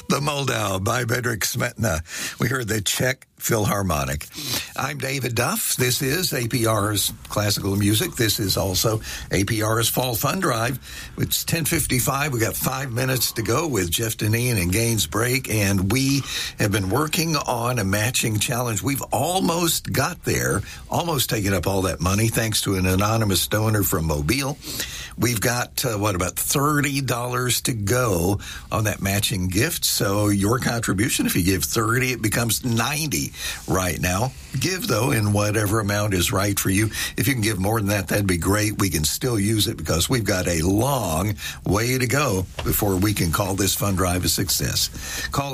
The Moldau by Bedřich Smetana. We heard the Czech Philharmonic. I'm David Duff. This is APR's Classical Music. This is also APR's Fall Fun Drive. It's 10:55. We got 5 minutes to go with Jeff Dineen and Gaines Break, and we have been working on a matching challenge. We've almost got there, almost taken up all that money, thanks to an anonymous donor from Mobile. We've got, about $30 to go on that matching gift. So your contribution, if you give 30, it becomes 90 right now. Give, though, in whatever amount is right for you. If you can give more than that, that'd be great. We can still use it because we've got a long way to go before we can call this fund drive a success. Call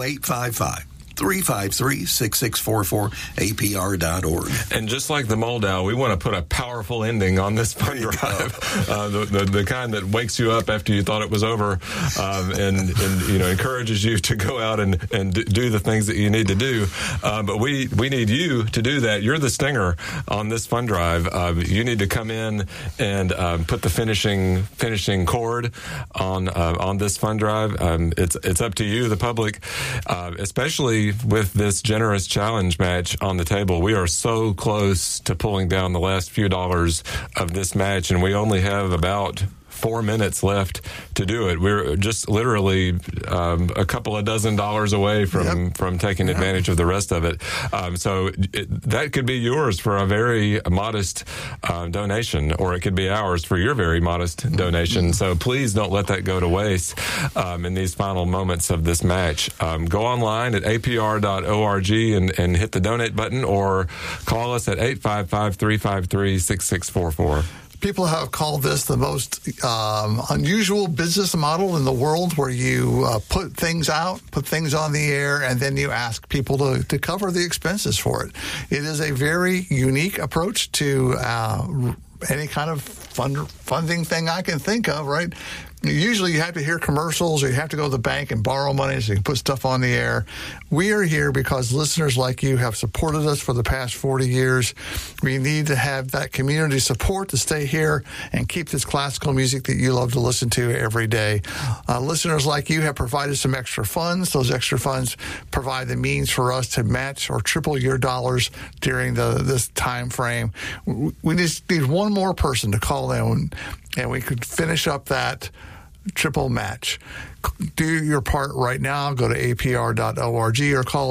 855-353-6644, APR.org. And just like the Moldau, we want to put a powerful ending on this fund drive, the kind that wakes you up after you thought it was over, and encourages you to go out and do the things that you need to do. But we need you to do that. You're the stinger on this fund drive. You need to come in and put the finishing chord on this fund drive. It's up to you, the public, especially with this generous challenge match on the table. We are so close to pulling down the last few dollars of this match, and we only have about 4 minutes left to do it. We're just literally a couple of dozen dollars away from taking advantage of the rest of it. So that could be yours for a very modest donation, or it could be ours for your very modest donation. So please don't let that go to waste in these final moments of this match. Go online at apr.org and hit the donate button, or call us at 855-353-6644. People have called this the most unusual business model in the world, where you put things out, put things on the air, and then you ask people to cover the expenses for it. It is a very unique approach to any kind of funding thing I can think of, right? Usually you have to hear commercials, or you have to go to the bank and borrow money so you can put stuff on the air. We are here because listeners like you have supported us for the past 40 years. We need to have that community support to stay here and keep this classical music that you love to listen to every day. Listeners like you have provided some extra funds. Those extra funds provide the means for us to match or triple your dollars during this time frame. We just need one more person to call in, and we could finish up that triple match. Do your part right now. Go to apr.org or call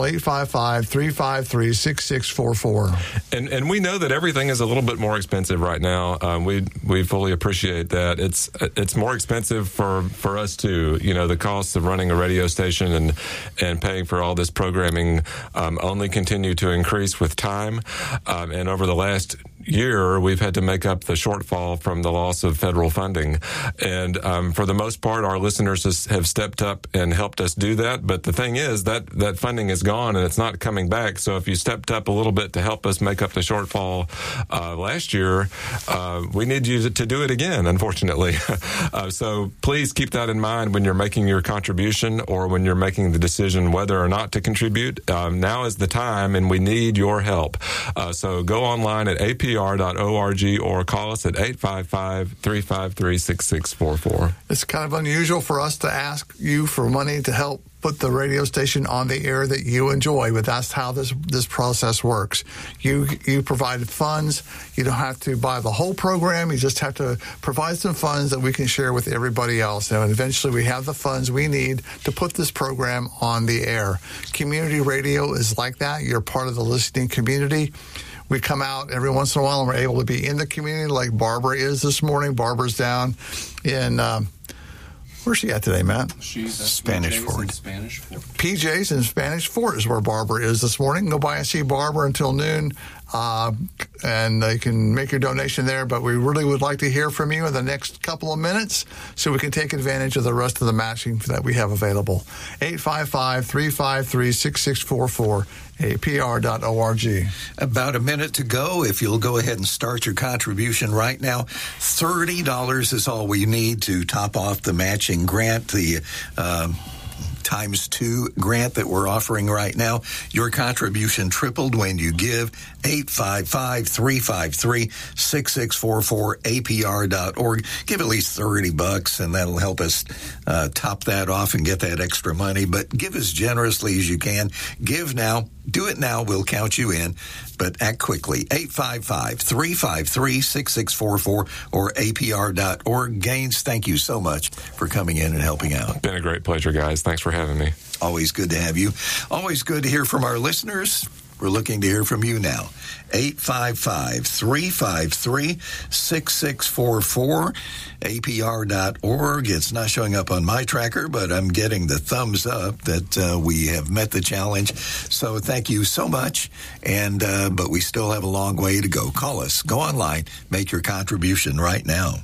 855-353-6644. And we know that everything is a little bit more expensive right now. We fully appreciate that. It's more expensive for us too. The costs of running a radio station and paying for all this programming only continue to increase with time. And over the last year, we've had to make up the shortfall from the loss of federal funding. And for the most part, our listeners have stepped up and helped us do that. But the thing is that funding is gone and it's not coming back. So if you stepped up a little bit to help us make up the shortfall last year, we need you to do it again, unfortunately. So please keep that in mind when you're making your contribution, or when you're making the decision whether or not to contribute. Now is the time, and we need your help. So go online at apr.org or call us at 855-353-6644. It's kind of unusual for us to ask you for money to help put the radio station on the air that you enjoy, but that's how this process works. You provided funds. You don't have to buy the whole program. You just have to provide some funds that we can share with everybody else. And eventually we have the funds we need to put this program on the air. Community radio is like that. You're part of the listening community. We come out every once in a while and we're able to be in the community like Barbara is this morning. Barbara's down in, where's she at today, Matt? She's at Spanish Fort. PJ's in Spanish Fort is where Barbara is this morning. Go by and see Barbara until noon, and you can make your donation there. But we really would like to hear from you in the next couple of minutes so we can take advantage of the rest of the matching that we have available. 855-353-6644. apr.org. About a minute to go. If you'll go ahead and start your contribution right now, $30 is all we need to top off the matching grant. The ×2 grant that we're offering right now. Your contribution tripled when you give. 855-353-6644, APR.org. Give at least $30, and that'll help us top that off and get that extra money. But give as generously as you can. Give now. Do it now. We'll count you in. But act quickly. 855-353-6644 or APR.org. Gaines, thank you so much for coming in and helping out. Been a great pleasure, guys. Thanks for having me. Always good to have you. Always good to hear from our listeners. We're looking to hear from you now. 855-353-6644, APR.org. It's not showing up on my tracker, but I'm getting the thumbs up that we have met the challenge. So thank you so much. And but we still have a long way to go. Call us. Go online. Make your contribution right now.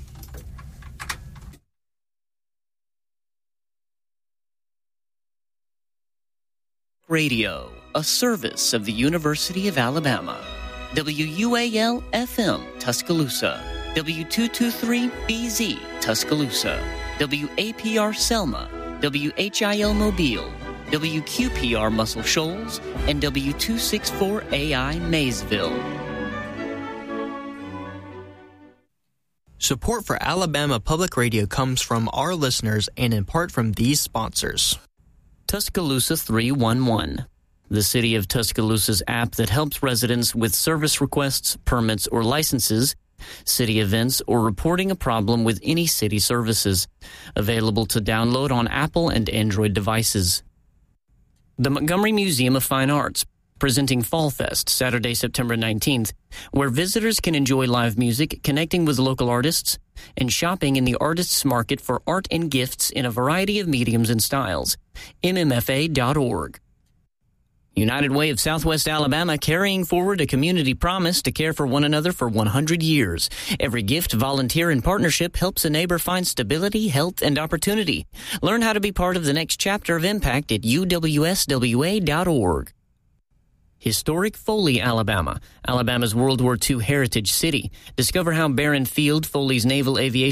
Radio, a service of the University of Alabama. WUAL-FM, Tuscaloosa. W223-BZ, Tuscaloosa. WAPR Selma. WHIL Mobile. WQPR Muscle Shoals. And W264AI Maysville. Support for Alabama Public Radio comes from our listeners and in part from these sponsors. Tuscaloosa 311, the City of Tuscaloosa's app that helps residents with service requests, permits, or licenses, city events, or reporting a problem with any city services. Available to download on Apple and Android devices. The Montgomery Museum of Fine Arts, presenting Fall Fest Saturday, September 19th, where visitors can enjoy live music, connecting with local artists, and shopping in the artists' market for art and gifts in a variety of mediums and styles. MMFA.org. United Way of Southwest Alabama, carrying forward a community promise to care for one another for 100 years. Every gift, volunteer, and partnership helps a neighbor find stability, health, and opportunity. Learn how to be part of the next chapter of impact at uwswa.org. Historic Foley, Alabama, Alabama's World War II heritage city. Discover how Barron Field, Foley's naval aviation